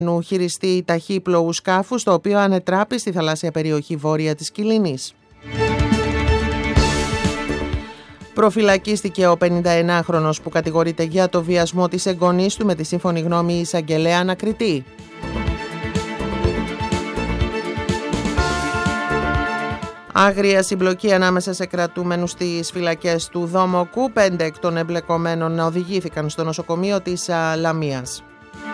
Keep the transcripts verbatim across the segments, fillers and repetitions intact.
χειριστή ταχύπλοου σκάφους, το οποίο ανετράπη στη θαλάσσια περιοχή βόρεια της Κιλίνης. Προφυλακίστηκε ο πενηνταενάχρονος που κατηγορείται για το βιασμό της εγγονής του με τη σύμφωνη γνώμη εισαγγελέα ανακριτή. Άγρια συμπλοκή ανάμεσα σε κρατούμενους στις φυλακές του Δόμοκου. Πέντε εκ των εμπλεκομένων οδηγήθηκαν στο νοσοκομείο της Λαμίας.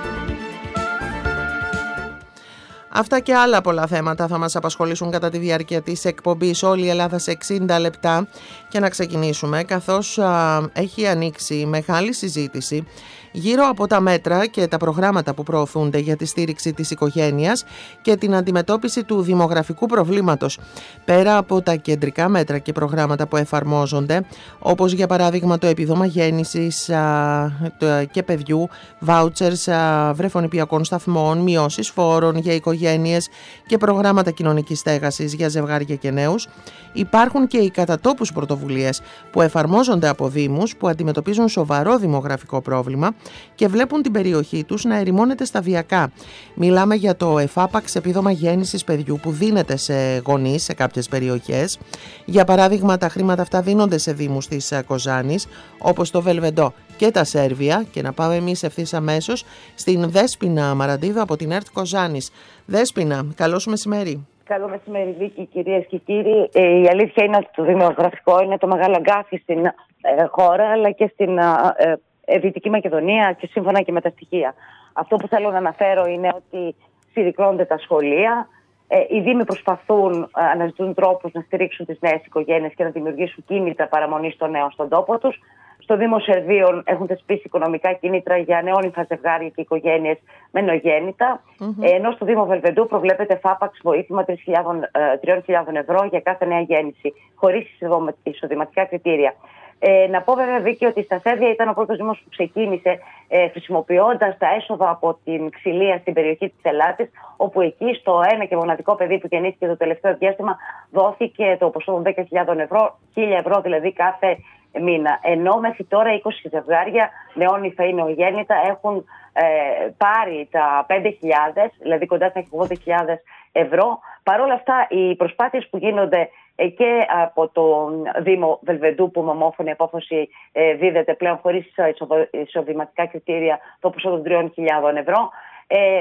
Αυτά και άλλα πολλά θέματα θα μας απασχολήσουν κατά τη διάρκεια της εκπομπής Όλη η Ελλάδα σε εξήντα λεπτά. Και να ξεκινήσουμε, καθώς α, έχει ανοίξει μεγάλη συζήτηση γύρω από τα μέτρα και τα προγράμματα που προωθούνται για τη στήριξη της οικογένειας και την αντιμετώπιση του δημογραφικού προβλήματος. Πέρα από τα κεντρικά μέτρα και προγράμματα που εφαρμόζονται, όπως για παράδειγμα το επίδομα γέννησης α, το, και παιδιού, βάουτσερς βρεφονιπιακών σταθμών, μειώσεις φόρων για οικογένειες και προγράμματα κοινωνικής στέγασης για ζευγάρια και νέους, υπάρχουν και οι κατατόπους πρωτοβουλίες που εφαρμόζονται από δήμους που αντιμετωπίζουν σοβαρό δημογραφικό πρόβλημα και βλέπουν την περιοχή τους να ερημώνεται σταδιακά. Μιλάμε για το εφάπαξ επίδομα γέννησης παιδιού που δίνεται σε γονείς σε κάποιες περιοχές. Για παράδειγμα, τα χρήματα αυτά δίνονται σε δήμους της Κοζάνης, όπως το Βελβεντό και τα Σέρβια. Και να πάμε εμείς ευθύς αμέσως στην Δέσποινα Μαραντίδου από την ΕΡΤ Κοζάνης. Δέσποινα, καλό σου μεσημέρι. Καλό μεσημέρι, Βίκη, κυρίες και κύριοι. Ε, η αλήθεια είναι ότι το δημογραφικό είναι το μεγάλο αγκάθι στην ε, χώρα, αλλά και στην ε, ε, Δυτική Μακεδονία και σύμφωνα και με τα στοιχεία. Αυτό που θέλω να αναφέρω είναι ότι συρρικνώνται τα σχολεία. Ε, οι δήμοι προσπαθούν, ε, αναζητούν τρόπους να στηρίξουν τις νέες οικογένειες και να δημιουργήσουν κίνητρα παραμονής των νέων στον τόπο τους. Στο Δήμο Σερβίων έχουν θεσπίσει οικονομικά κίνητρα για νεόνυμφα ζευγάρια και οικογένειες με νεογέννητα. Mm-hmm. Ενώ στο Δήμο Βελβεντού προβλέπεται φάπαξ βοήθημα τρεις χιλιάδες ευρώ για κάθε νέα γέννηση, χωρίς εισοδηματικά κριτήρια. Ε, να πω βέβαια, Βίκη, ότι στα Σέρβια ήταν ο πρώτος δήμος που ξεκίνησε ε, χρησιμοποιώντας τα έσοδα από την ξυλία στην περιοχή της Ελλάδας, όπου εκεί στο ένα και μοναδικό παιδί που γεννήθηκε το τελευταίο διάστημα δόθηκε το ποσό των δέκα χιλιάδες ευρώ, χίλια ευρώ δηλαδή κάθε μήνα. Ενώ μέχρι τώρα είκοσι ζευγάρια νεόνυμφα ή νεογέννητα έχουν ε, πάρει τα πέντε χιλιάδες, δηλαδή κοντά στα ογδόντα χιλιάδες ευρώ. Παρ' όλα αυτά, οι προσπάθειες που γίνονται ε, και από το Δήμο Βελβεντού, που με ομόφωνη απόφαση ε, δίδεται πλέον χωρίς εισοδηματικά κριτήρια το ποσό των τριών χιλιάδων ευρώ, ε, ε,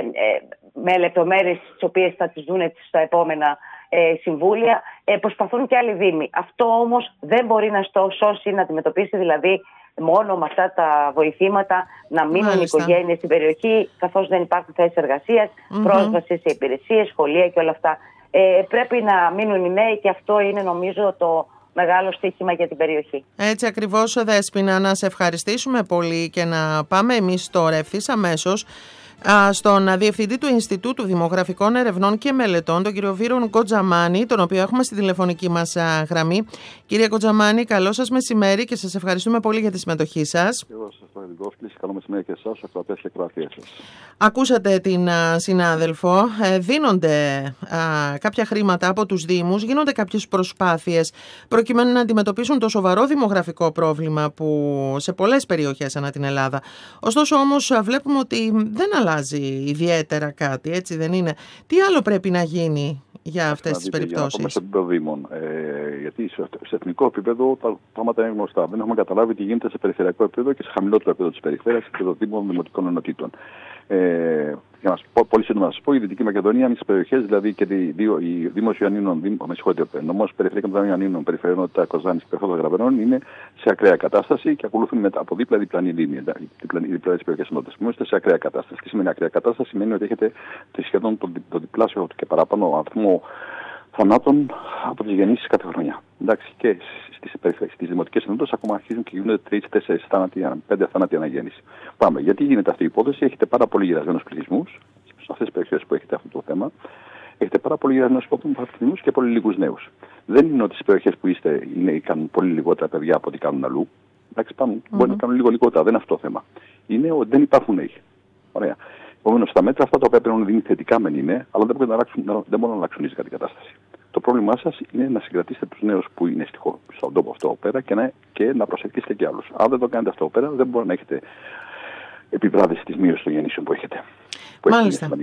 με λεπτομέρειες τις οποίες θα τις δούνε στα επόμενα ε, συμβούλια, ε, προσπαθούν και άλλοι δήμοι. Αυτό όμως δεν μπορεί να στο σώσει, να αντιμετωπίσει δηλαδή μόνο με αυτά τα βοηθήματα να μείνουν οι οικογένειες στην περιοχή, καθώς δεν υπάρχουν θέσεις εργασίας, mm-hmm. πρόσβαση σε υπηρεσίες, σχολεία και όλα αυτά. Ε, πρέπει να μείνουν οι νέοι και αυτό είναι νομίζω το μεγάλο στοίχημα για την περιοχή. Έτσι ακριβώς, Δέσποινα, να σε ευχαριστήσουμε πολύ και να πάμε εμείς τώρα ευθύς αμέσως στον Διευθυντή του Ινστιτούτου Δημογραφικών Ερευνών και Μελετών, τον κύριο Βίρον Κοτζαμάνη, τον οποίο έχουμε στη τηλεφωνική μας γραμμή. Κύριε Κοτζαμάνη, καλό σας μεσημέρι και σας ευχαριστούμε πολύ για τη συμμετοχή σας. Εγώ σας ευχαριστώ. Καλό μεσημέρι και εσάς, ακροατές και ακροατίες σας. Ακούσατε την α, συνάδελφο. Ε, δίνονται α, κάποια χρήματα από τους Δήμους, γίνονται κάποιες προσπάθειες προκειμένου να αντιμετωπίσουν το σοβαρό δημογραφικό πρόβλημα που σε πολλές περιοχές ανά την Ελλάδα. Ωστόσο όμως βλέπουμε ότι δεν αλλάζει ιδιαίτερα κάτι, έτσι δεν είναι? Τι άλλο πρέπει να γίνει για αυτές τις περιπτώσεις? Για σε επίπεδο Δήμων. Ε, γιατί σε εθνικό επίπεδο τα πράγματα είναι γνωστά. Δεν έχουμε καταλάβει τι γίνεται σε περιφερειακό επίπεδο και σε χαμηλότερο επίπεδο της περιφέρειας, σε επίπεδο Δήμων Δημοτικών Ενωτήτων. Ε, για να σας πω, πολύ σύντομα να σας πω, η Δυτική Μακεδονία είναι τις περιοχές, δηλαδή και οι Δήμος Ιωαννίνων, με συγχωρείτε, νομός Περιφερειακών Δήμων Ιωαννίνων, Περιφερειότητα Κοζάνης και Περιφέρεια Γραβενών είναι σε ακραία κατάσταση και ακολουθούν μετά από δίπλα διπλανή δήμη, διπλανές περιοχές ενότητες. Είμαστε σε ακραία κατάσταση. Τι σημαίνει ακραία κατάσταση? Σημαίνει ότι έχετε σχεδόν το, το διπλάσιο και παραπάνω αριθμό θανάτων από τις γεννήσεις κάθε χρονιά. Εντάξει, και στις, στις δημοτικές ενότητες ακόμα αρχίζουν και γίνονται τρεις τέσσερις θάνατοι, πέντε θάνατοι αναγέννηση. Πάμε. Γιατί γίνεται αυτή η υπόθεση? Έχετε πάρα πολύ γυρασμένους πληθυσμούς σε αυτές τις περιοχές που έχετε αυτό το θέμα. Έχετε πάρα πολύ γυρασμένους πληθυσμούς και πολύ λίγους νέους. Δεν είναι ότι στις περιοχές που είστε οι νέοι κάνουν πολύ λιγότερα παιδιά από ό,τι κάνουν αλλού. Εντάξει, πάμε. Mm-hmm. Μπορεί να κάνουν λίγο λιγότερα. Δεν είναι αυτό το θέμα. Είναι ότι δεν υπάρχουν νέοι. Ωραία. Επομένως, τα μέτρα αυτά τα οποία πρέπει να είναι θετικά μεν είναι, αλλά δεν μπορούν να αλλάξουν, δεν μπορούν να αλλάξουν ριζικά την κατάσταση. Το πρόβλημά σας είναι να συγκρατήσετε τους νέους που είναι στη χώρα, στον τόπο αυτό πέρα και να, και να προσεκτήσετε και άλλους. Αν δεν το κάνετε αυτό πέρα, δεν μπορεί να έχετε επιβράδυση της μείωσης των γεννήσεων που έχετε. Που Μάλιστα.